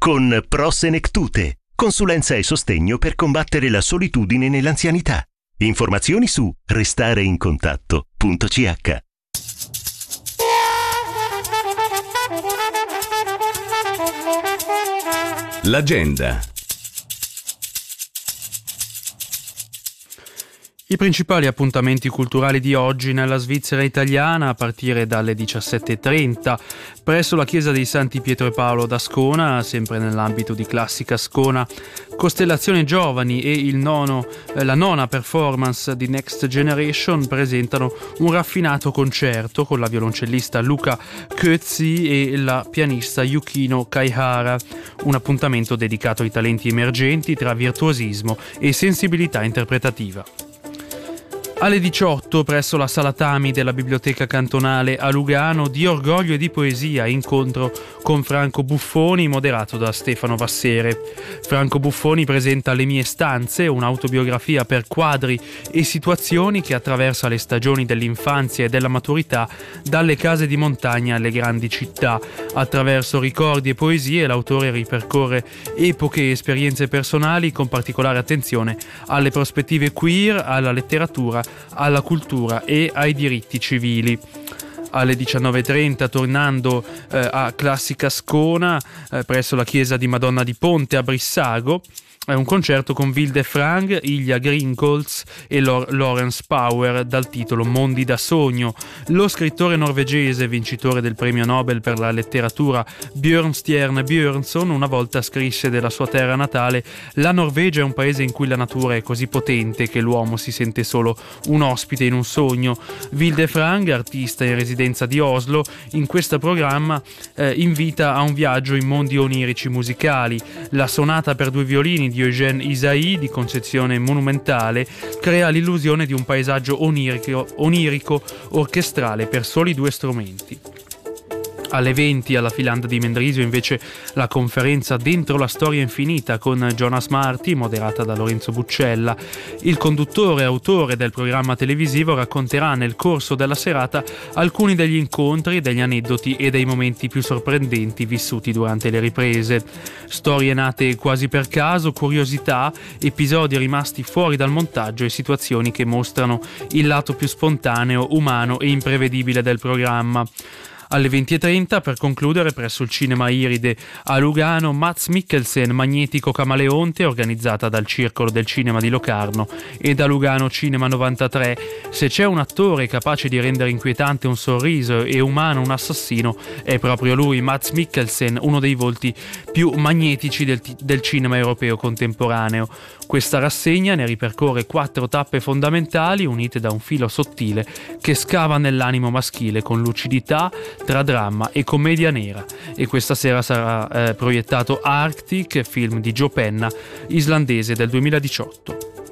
con Pro Senectute, consulenza e sostegno per combattere la solitudine nell'anzianità. Informazioni su restareincontatto.ch. L'agenda. I principali appuntamenti culturali di oggi nella Svizzera italiana a partire dalle 17:30 presso la chiesa dei Santi Pietro e Paolo d'Ascona, sempre nell'ambito di Classica Ascona, Costellazione Giovani e la nona performance di Next Generation presentano un raffinato concerto con la violoncellista Luca Kötzi e la pianista Yukino Kaihara, un appuntamento dedicato ai talenti emergenti tra virtuosismo e sensibilità interpretativa. Alle 18 presso la Sala Tami della Biblioteca Cantonale a Lugano, Di orgoglio e di poesia, incontro con Franco Buffoni moderato da Stefano Vassere. Franco Buffoni presenta Le mie stanze, un'autobiografia per quadri e situazioni che attraversa le stagioni dell'infanzia e della maturità, dalle case di montagna alle grandi città. Attraverso ricordi e poesie l'autore ripercorre epoche e esperienze personali con particolare attenzione alle prospettive queer, alla letteratura, alla cultura e ai diritti civili. Alle 19:30 tornando a Classica Ascona presso la chiesa di Madonna di Ponte a Brissago, un concerto con Wilde Frang, Ilja Grinkolds e Lawrence Power dal titolo Mondi da sogno. Lo scrittore norvegese vincitore del premio Nobel per la letteratura Bjørnstjerne Bjørnson una volta scrisse della sua terra natale: la Norvegia è un paese in cui la natura è così potente che l'uomo si sente solo un ospite in un sogno. Wilde Frang, artista in residenza di Oslo, in questo programma invita a un viaggio in mondi onirici musicali. La sonata per due violini di Eugène Ysaÿe, di concezione monumentale, crea l'illusione di un paesaggio onirico orchestrale per soli due strumenti. Alle 20 alla Filanda di Mendrisio invece la conferenza Dentro la storia infinita con Jonas Marti, moderata da Lorenzo Buccella. Il conduttore e autore del programma televisivo racconterà nel corso della serata alcuni degli incontri, degli aneddoti e dei momenti più sorprendenti vissuti durante le riprese. Storie nate quasi per caso, curiosità, episodi rimasti fuori dal montaggio e situazioni che mostrano il lato più spontaneo, umano e imprevedibile del programma. Alle 20:30, per concludere, presso il Cinema Iride a Lugano, Mads Mikkelsen, Magnetico Camaleonte, organizzata dal Circolo del Cinema di Locarno e da Lugano Cinema 93. Se c'è un attore capace di rendere inquietante un sorriso e umano un assassino, è proprio lui, Mads Mikkelsen, uno dei volti più magnetici del cinema europeo contemporaneo. Questa rassegna ne ripercorre 4 tappe fondamentali unite da un filo sottile che scava nell'animo maschile con lucidità, tra dramma e commedia nera. E questa sera sarà proiettato Arctic, film di Joe Penna, islandese del 2018.